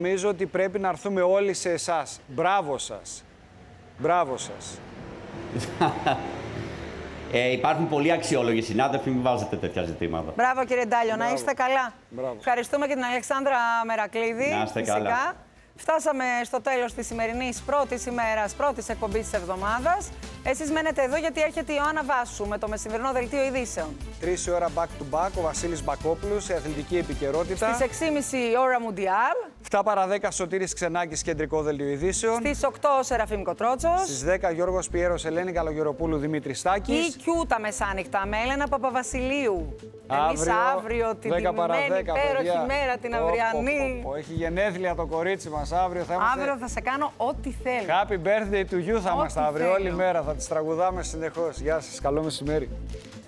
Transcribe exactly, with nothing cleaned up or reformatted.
Νομίζω ότι πρέπει να έρθουμε όλοι σε εσάς. Μπράβο σας. Μπράβο σας. Ε, υπάρχουν πολλοί αξιόλογοι συνάδελφοι, μην βάζετε τέτοια ζητήματα. Μπράβο κύριε Ντάλιο, Μπράβο. να είστε καλά. Μπράβο. Ευχαριστούμε και την Αλεξάνδρα Μερακλίδη. Να είστε φυσικά. καλά. Φτάσαμε στο τέλος της σημερινής πρώτης ημέρας, πρώτης εκπομπής της εβδομάδας. Εσείς μένετε εδώ γιατί έρχεται η Ιωάννα Βάσου με το μεσημερινό δελτίο ειδήσεων. Τρεις η ώρα back to back, ο Βασίλης Μπακόπουλος σε αθλητική επικαιρότητα. Στις έξι και μισή η ώρα Μουντιάλ. εφτά παρά δέκα Σωτήρης Ξενάκης, κεντρικό δελτίο ειδήσεων. Στις οκτώ ο Σεραφείμ Κοτρότσος. Στις δέκα Γιώργος Πιέρος, Ελένη Καλογεροπούλου, Δημήτρης Στάκης. Η Κιού τα μεσάνυχτα με Έλενα Παπαβασιλείου. Εμείς αύριο την δέκα παρά τιμημένη δέκα, υπέροχη παιδιά. μέρα, την Ω, αυριανή. πω, πω, πω. Έχει γενέθλια το κορίτσι μας αύριο. Θα είμαστε... Αύριο θα σε κάνω ό,τι θέλω. Happy birthday to you θα Ό,τι είμαστε αύριο. θέλω. Όλη μέρα θα τις τραγουδάμε συνεχώς. Γεια σας, καλό μεσημέρι.